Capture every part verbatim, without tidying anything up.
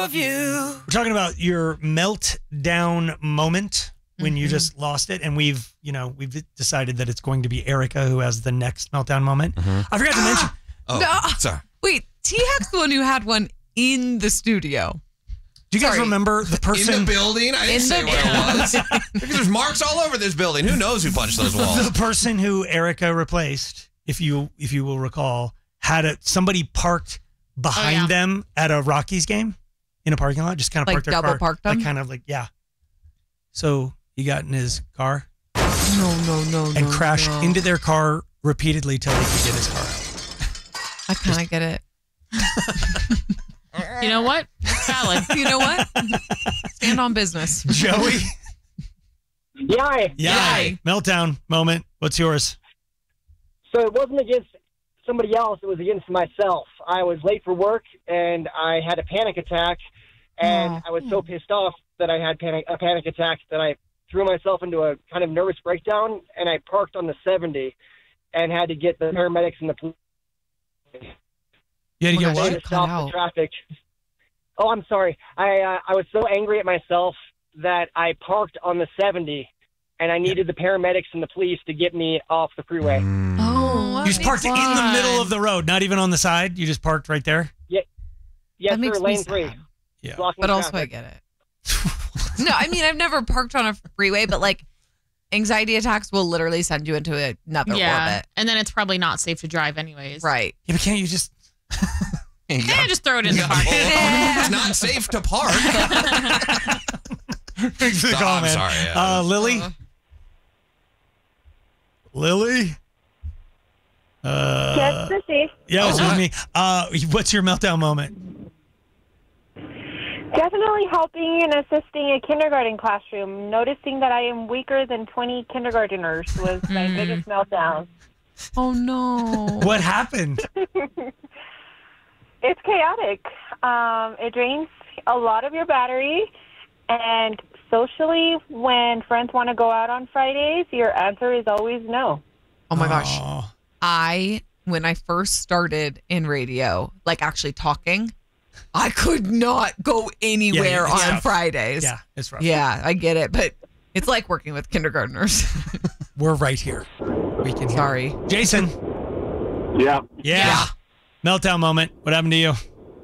Of you. We're talking about your meltdown moment when mm-hmm. you just lost it, and we've, you know, we've decided that it's going to be Erica who has the next meltdown moment. Mm-hmm. I forgot to mention. Oh, no. sorry. Wait, T-Hack's the one who had one in the studio. Do you guys Sorry. remember the person in the building? I didn't in say the, where it was. Because there's marks all over this building. Who knows who punched those walls? The person who Erica replaced, if you if you will recall, had a somebody parked behind oh, yeah. them at a Rockies game in a parking lot. Just kind of like parked their double car, parked them, like kind of like yeah. So he got in his car. No, no, no, and no, crashed no. into their car repeatedly till he could get his car out. I kind of get it. You know what? It's valid. You know what? Stand on business. Joey? Yay. Yay. Meltdown moment. What's yours? So it wasn't against somebody else. It was against myself. I was late for work, and I had a panic attack, and oh. I was so pissed off that I had panic, a panic attack that I threw myself into a kind of nervous breakdown, and I parked on the seventy and had to get the paramedics and the police. You had to get what? To stop the traffic. Oh, I'm sorry. I uh, I was so angry at myself that I parked on the seventy, and I needed the paramedics and the police to get me off the freeway. Mm. Oh, you just parked fun. in the middle of the road, not even on the side. You just parked right there. Yeah, yes, that sir. Lane three. Yeah, but also I get it. No, I mean I've never parked on a freeway, but like anxiety attacks will literally send you into another yeah. orbit, and then it's probably not safe to drive anyways. Right? Yeah, but can't you just? You yeah, just throw it in the park. It's not safe to park. Thanks for the oh, call, I'm man. sorry. Yeah. Uh, Lily? Uh, Lily? Uh, yes, Sissy. Yeah, it's oh, with me. Uh, what's your meltdown moment? Definitely helping and assisting a kindergarten classroom. Noticing that I am weaker than twenty kindergarteners was my mm. biggest meltdown. Oh, no. What happened? It's chaotic. Um, it drains a lot of your battery. And socially, when friends want to go out on Fridays, your answer is always no. Oh, my gosh. Oh. I, when I first started in radio, like actually talking, I could not go anywhere yeah, on tough. Fridays. Yeah, it's rough. Yeah, I get it. But it's like working with kindergartners. We're right here. We can hear. Sorry. Jason? Yeah. Yeah. Yeah. Meltdown moment. What happened to you?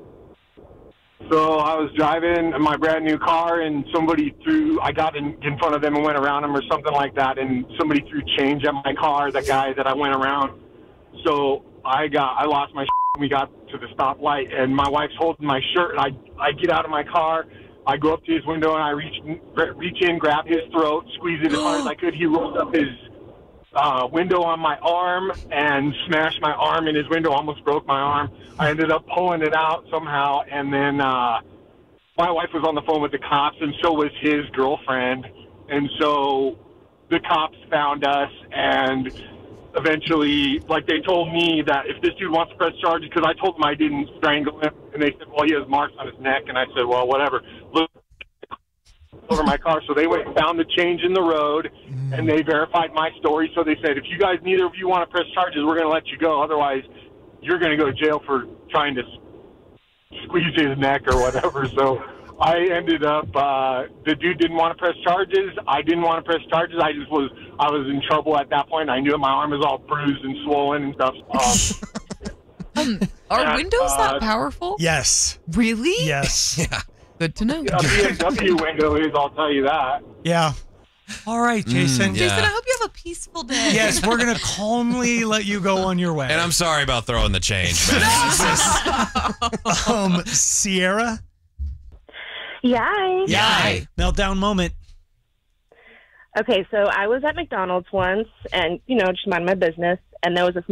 So I was driving my brand new car, and somebody threw, I got in, in front of them and went around them or something like that, and somebody threw change at my car, the guy that I went around. So I got, I lost my shit. We got to the stoplight, and my wife's holding my shirt, and I, I get out of my car. I go up to his window, and I reach, reach in, grab his throat, squeeze it as hard as I could. He rolled up his Uh, window on my arm and smashed my arm in his window, almost broke my arm. I ended up pulling it out somehow, and then uh, my wife was on the phone with the cops, and so was his girlfriend. And so the cops found us, and eventually, like, they told me that if this dude wants to press charges, because I told them I didn't strangle him, and they said, well, he has marks on his neck, and I said, well, whatever. Look over my car. So they went and found the change in the road, and they verified my story. So they said, if you guys, neither of you want to press charges, we're going to let you go. Otherwise, you're going to go to jail for trying to squeeze his neck or whatever. So I ended up, uh, the dude didn't want to press charges. I didn't want to press charges. I just was, I was in trouble at that point. I knew my arm was all bruised and swollen and stuff. Um, um, are and, windows uh, that powerful? Yes. Really? Yes. Yeah. Good to know. A B M W window is, I'll tell you that. Yeah. All right, Jason. Mm, yeah. Jason, I hope you have a peaceful day. Yes, we're going to calmly let you go on your way. And I'm sorry about throwing the change, man. um, Sierra? Yay. Yay. Meltdown moment. Okay, so I was at McDonald's once, and, you know, just mind my business, and there was a